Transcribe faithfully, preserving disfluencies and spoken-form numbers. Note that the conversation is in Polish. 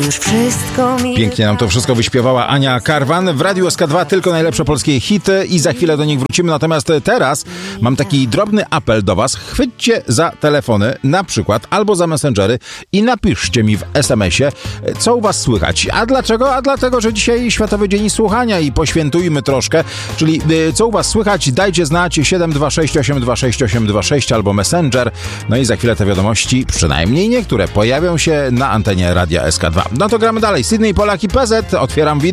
już wszystko mi... Pięknie nam to wszystko wyśpiewała Ania Karwan. W Radiu S K dwa tylko najlepsze polskie hity i za chwilę do nich wrócimy. Natomiast teraz mam taki drobny apel do was. Chwyćcie za telefony, na przykład, albo za messengery i napiszcie mi w es em esie, co u was słychać. A dlaczego? A dlatego, że dzisiaj Światowy Dzień Słuchania i poświętujmy troszkę. Czyli co u was słychać? Dajcie znać siedem dwa sześć osiem dwa sześć osiem dwa sześć albo messenger. No i za chwilę te wiadomości, przynajmniej niektóre, pojawią się na antenie Radia S K dwa. No to gramy dalej. Sydney, Polak i P Z. Otwieram wino.